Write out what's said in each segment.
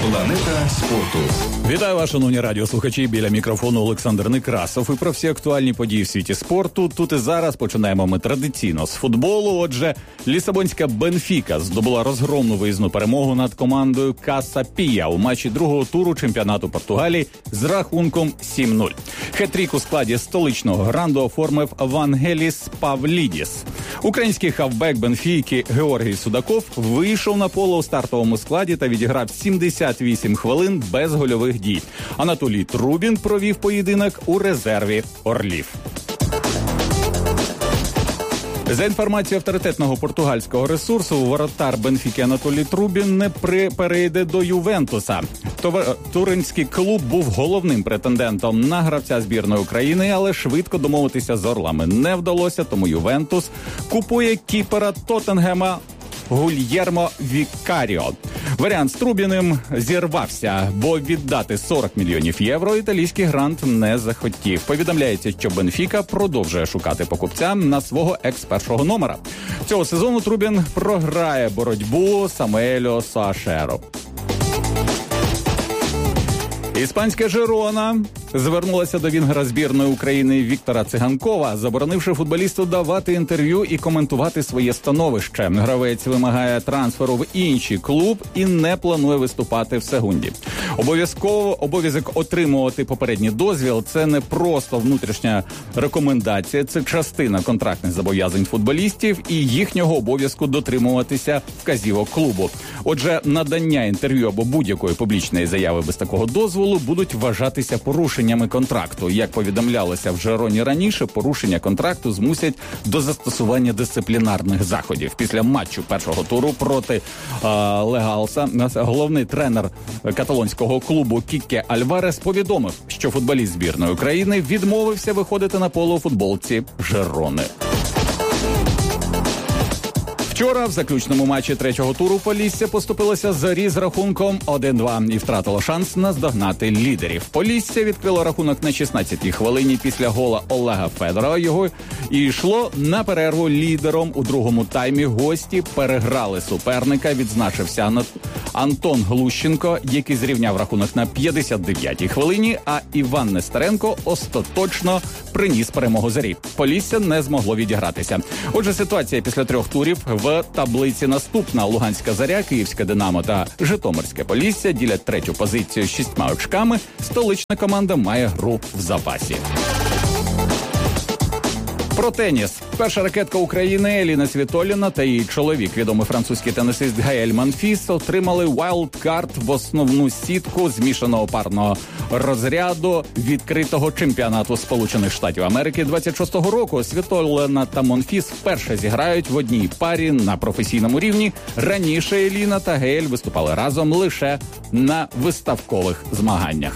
Планета спорту. Вітаю вас, шановні радіослухачі. Біля мікрофону Олександр Некрасов. І про всі актуальні події в світі спорту тут і зараз починаємо ми традиційно з футболу. Отже, лісабонська Бенфіка здобула розгромну виїзну перемогу над командою Каса Пія у матчі другого туру чемпіонату Португалії з рахунком 7-0. Хет-трік у складі столичного гранду оформив Вангеліс Павлідіс. Український хавбек Бенфійки Георгій Судаков вийшов на поле у стартовому складі та відіграв 78 хвилин без гольових дій. Анатолій Трубін провів поєдинок у резерві «Орлів». За інформацією авторитетного португальського ресурсу, воротар Бенфіки Анатолій Трубін не перейде до Ювентуса. Туринський клуб був головним претендентом на гравця збірної України, але швидко домовитися з «Орлами» не вдалося, тому Ювентус купує кіпера Тоттенгема Гульєрмо Вікаріо. Варіант з Трубіним зірвався, бо віддати 40 мільйонів євро італійський грант не захотів. Повідомляється, що Бенфіка продовжує шукати покупця на свого екс-першого номера. Цього сезону Трубін програє боротьбу Самуелю Соашеру. Іспанська Жирона звернулася до вінгера збірної України Віктора Циганкова, заборонивши футболісту давати інтерв'ю і коментувати своє становище. Гравець вимагає трансферу в інший клуб і не планує виступати в Сегунді. Обов'язок отримувати попередній дозвіл – це не просто внутрішня рекомендація, це частина контрактних зобов'язань футболістів і їхнього обов'язку дотримуватися вказівок клубу. Отже, надання інтерв'ю або будь-якої публічної заяви без такого дозволу будуть вважатися порушеннями контракту. Як повідомлялося в Жироні раніше, порушення контракту змусять до застосування дисциплінарних заходів. Після матчу першого туру проти Легалса головний тренер каталонського клубу Кіке Альварес повідомив, що футболіст збірної України відмовився виходити на поле у футболці Жирони. Вчора в заключному матчі третього туру Полісся поступилося Зорі з рахунком 1-2 і втратило шанс наздогнати лідерів. Полісся відкрило рахунок на 16-й хвилині після гола Олега Федорова. Його і йшло на перерву лідером у другому таймі. Гості переграли суперника. Відзначився Антон Глущенко, який зрівняв рахунок на 59-й хвилині, а Іван Нестеренко остаточно приніс перемогу Зорі. Полісся не змогло відігратися. Отже, ситуація після трьох турів в таблиці наступна. Луганська Зоря, Київське Динамо та Житомирське Полісся ділять третю позицію з 6 очками. Столична команда має гру в запасі. Про теніс. Перша ракетка України Еліна Світоліна та її чоловік, відомий французький тенісист Гаель Монфіс, отримали вайлдкарт в основну сітку змішаного парного розряду відкритого чемпіонату Сполучених Штатів Америки 26-го року. Світоліна та Монфіс вперше зіграють в одній парі на професійному рівні. Раніше Еліна та Гаель виступали разом лише на виставкових змаганнях.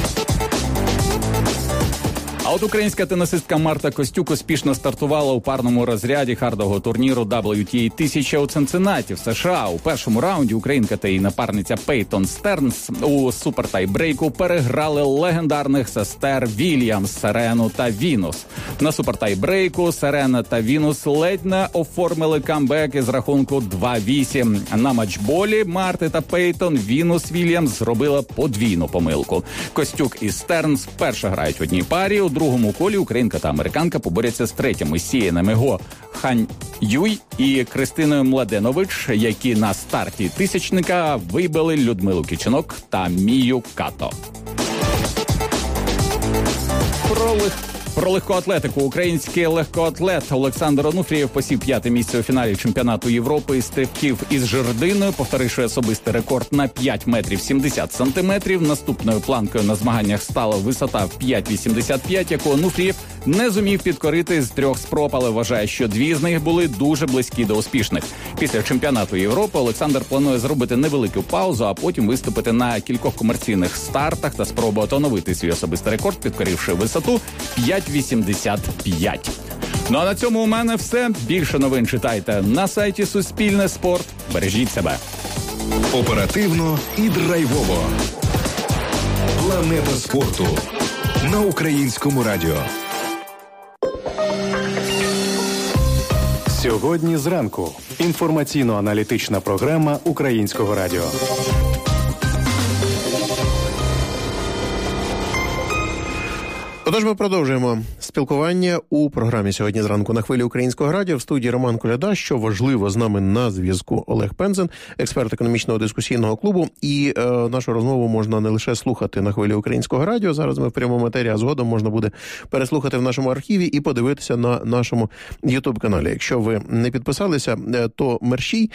А от українська тенісистка Марта Костюк успішно стартувала у парному розряді хардового турніру WTA 1000 у Цинциннаті в США. У першому раунді українка та її напарниця Пейтон Стернс у супертайбрейку переграли легендарних сестер Вільямс, Серену та Вінус. На супертайбрейку Серена та Вінус ледь не оформили камбек із рахунку 2-8. На матчболі Марти та Пейтон Вінус Вільямс зробила подвійну помилку. Костюк і Стернс вперше грають в одній парі. У другому колі українка та американка поборються з третіми сіянами Го Хань Юй і Кристиною Младенович, які на старті тисячника вибили Людмилу Кичинок та Мію Като. Про легкоатлетику. Український легкоатлет Олександр Онуфрієв посів 5-те місце у фіналі чемпіонату Європи із стрибків із жердиною, повторивши особистий рекорд на 5 метрів 70 сантиметрів. Наступною планкою на змаганнях стала висота в 5,85, яку Онуфрієв не зумів підкорити з 3 спроб, але вважає, що 2 з них були дуже близькі до успішних. Після чемпіонату Європи Олександр планує зробити невелику паузу, а потім виступити на кількох комерційних стартах та спробувати оновити свій особистий рекорд, підкоривши висоту 5,85. Ну а на цьому у мене все. Більше новин читайте на сайті Суспільне Спорт. Бережіть себе. Оперативно і драйвово. Планета спорту на Українському радіо. Сьогодні зранку. Інформаційно-аналітична програма Українського радіо. Отож, ми продовжуємо спілкування у програмі «Сьогодні зранку» на хвилі Українського радіо. В студії Роман Коляда. Що важливо, з нами на зв'язку Олег Пензен, експерт економічного дискусійного клубу. І нашу розмову можна не лише слухати на хвилі Українського радіо, зараз ми в прямому етері, а згодом можна буде переслухати в нашому архіві і подивитися на нашому YouTube-каналі. Якщо ви не підписалися, то мерщій.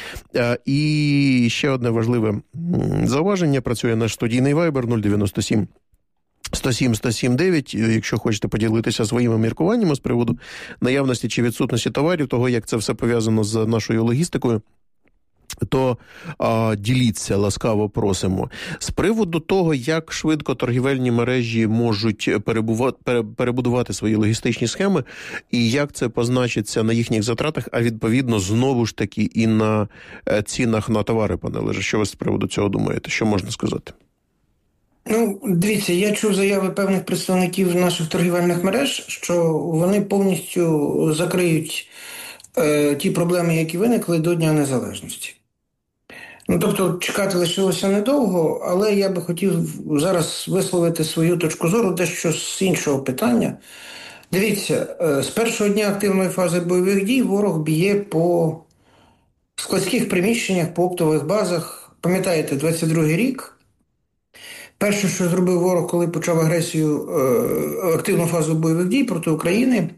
І ще одне важливе зауваження. Працює наш студійний Viber 097 107 107 9, якщо хочете поділитися своїми міркуваннями з приводу наявності чи відсутності товарів, того, як це все пов'язано з нашою логістикою, то діліться, ласкаво просимо. З приводу того, як швидко торгівельні мережі можуть перебудувати свої логістичні схеми, і як це позначиться на їхніх затратах, а відповідно, знову ж таки, і на цінах на товари, пане Олеже. Що ви з приводу цього думаєте? Що можна сказати? Ну, дивіться, я чув заяви певних представників наших торгівельних мереж, що вони повністю закриють ті проблеми, які виникли до Дня Незалежності. Ну, тобто, чекати лишилося недовго, але я би хотів зараз висловити свою точку зору дещо з іншого питання. Дивіться, з першого дня активної фази бойових дій ворог б'є по складських приміщеннях, по оптових базах. Пам'ятаєте, 22-й рік. Перше, що зробив ворог, коли почав агресію, активну фазу бойових дій проти України,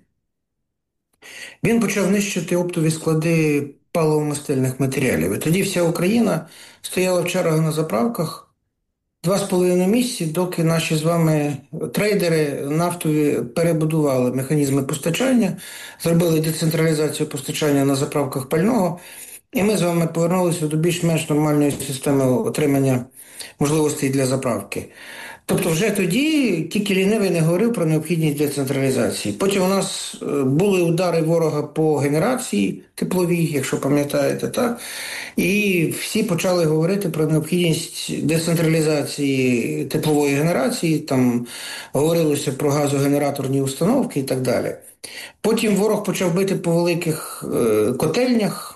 він почав нищити оптові склади паливо-мастильних матеріалів. І тоді вся Україна стояла в чергах на заправках 2,5 місяці, доки наші з вами трейдери нафтові перебудували механізми постачання, зробили децентралізацію постачання на заправках пального, і ми з вами повернулися до більш-менш нормальної системи отримання можливостей для заправки. Тобто вже тоді тільки лінивий не говорив про необхідність децентралізації. Потім у нас були удари ворога по генерації тепловій, якщо пам'ятаєте, так? І всі почали говорити про необхідність децентралізації теплової генерації, там говорилося про газогенераторні установки і так далі. Потім ворог почав бити по великих котельнях,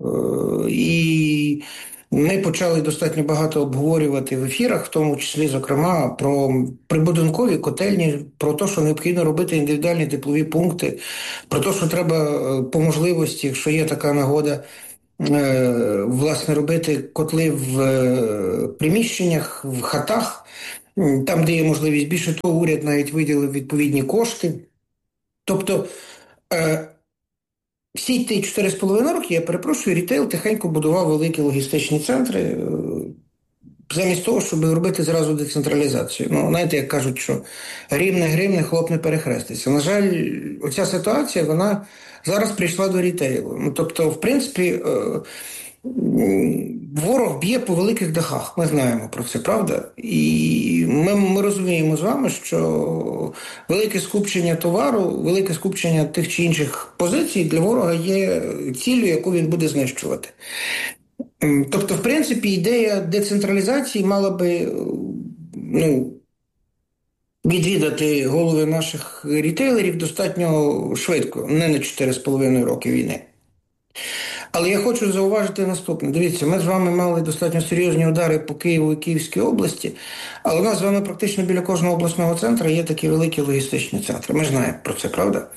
і ми почали достатньо багато обговорювати в ефірах, в тому числі, зокрема, про прибудинкові котельні, про те, що необхідно робити індивідуальні теплові пункти, про те, що треба по можливості, якщо є така нагода, власне, робити котли в приміщеннях, в хатах, там, де є можливість. Більше того, уряд навіть виділив відповідні кошти. Тобто, всі ті 4,5 роки, я перепрошую, рітейл тихенько будував великі логістичні центри, замість того, щоб робити зразу децентралізацію. Ну, знаєте, як кажуть, що грім не хлоп не перехреститься. На жаль, оця ситуація, вона зараз прийшла до рітейлу. Ну, тобто, в принципі, ворог б'є по великих дахах, ми знаємо про це, правда? І ми розуміємо з вами, що велике скупчення товару, велике скупчення тих чи інших позицій для ворога є ціллю, яку він буде знищувати. Тобто, в принципі, ідея децентралізації мала би відвідати голови наших рітейлерів достатньо швидко, не на 4,5 роки війни. Але я хочу зауважити наступне. Дивіться, ми з вами мали достатньо серйозні удари по Києву і Київській області, але у нас з вами практично біля кожного обласного центру є такі великі логістичні центри. Ми ж знаємо про це, правда?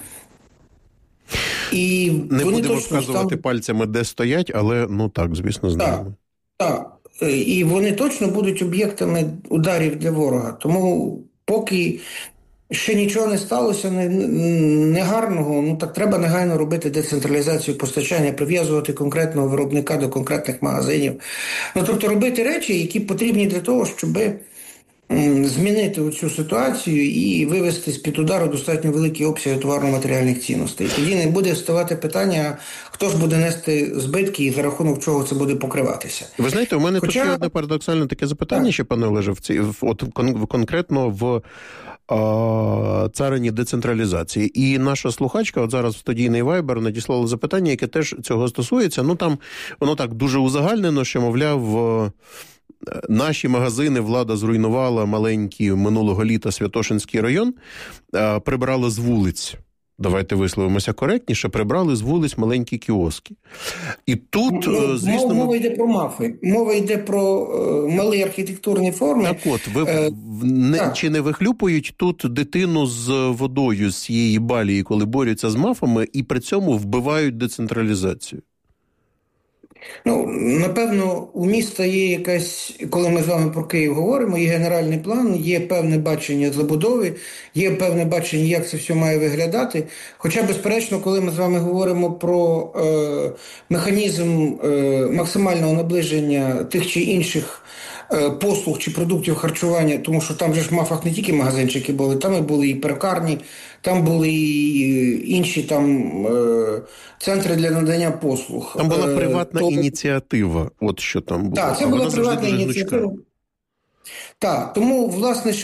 І не будемо вказувати пальцями, де стоять, але, так, звісно, знаємо. Так. І вони точно будуть об'єктами ударів для ворога. Тому поки ще нічого не сталося негарного, так треба негайно робити децентралізацію постачання, прив'язувати конкретного виробника до конкретних магазинів. Тобто робити речі, які потрібні для того, щоб змінити цю ситуацію і вивести з-під удару достатньо великі обсяги товарно-матеріальних цінностей. Тоді не буде ставати питання, хто ж буде нести збитки і за рахунок чого це буде покриватися. Ви знаєте, у мене тут є одне парадоксальне таке запитання, ще, пане Олеже, конкретно в царині децентралізації. І наша слухачка, от зараз в студійний Viber надіслала запитання, яке теж цього стосується. Там воно так дуже узагальнено, що, мовляв, наші магазини влада зруйнувала, маленький минулого літа Святошинський район, прибрала з вулиць. давайте висловимося коректніше, прибрали з вулиць маленькі кіоски. І тут, звісно... Мова йде про МАФи. Мова йде про малі архітектурні форми. Так от, чи не вихлюпують тут дитину з водою, з цієї балії, коли борються з МАФами, і при цьому вбивають децентралізацію? Ну, напевно, у міста є якась, коли ми з вами про Київ говоримо, є генеральний план, є певне бачення забудови, є певне бачення, як це все має виглядати. Хоча, безперечно, коли ми з вами говоримо про механізм максимального наближення тих чи інших послуг чи продуктів харчування, тому що там же ж в МАФах не тільки магазинчики були, там і були і перукарні, там були і інші центри для надання послуг. Там була приватна ініціатива, от що там було. Так, це була приватна ініціатива. Так, тому, власне,